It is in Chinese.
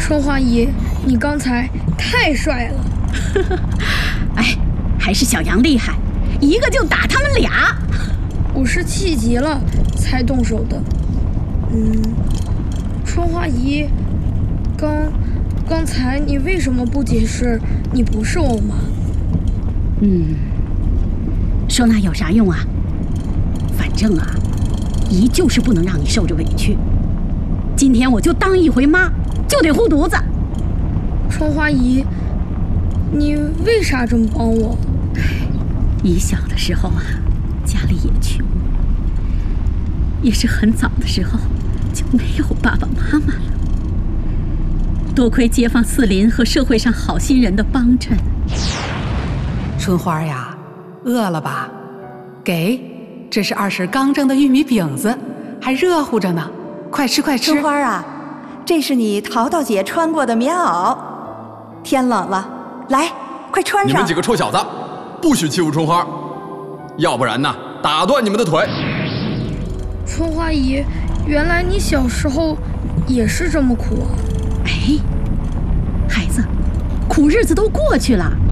春花姨，你刚才太帅了。 哎，还是小杨厉害，一个就打他们俩。 我是气急了才动手的。春花姨，刚才你为什么不解释你不是我妈？ 说那有啥用啊？反正啊，姨就是不能让你受着委屈。今天我就当一回妈，就得护犊子。 春花姨，你为啥这么帮我？ 姨小的时候啊，家里也穷，也是很早的时候就没有爸爸妈妈了。多亏街坊四邻和社会上好心人的帮衬。 春花呀，饿了吧？给，这是二婶刚蒸的玉米饼子，还热乎着呢，快吃快吃。 春花啊，这是你淘淘姐穿过的棉袄，天冷了，来，快穿上。 你们几个臭小子，不许欺负春花，要不然呢，打断你们的腿。 春花姨，原来你小时候也是这么苦啊！ 哎，孩子，苦日子都过去了，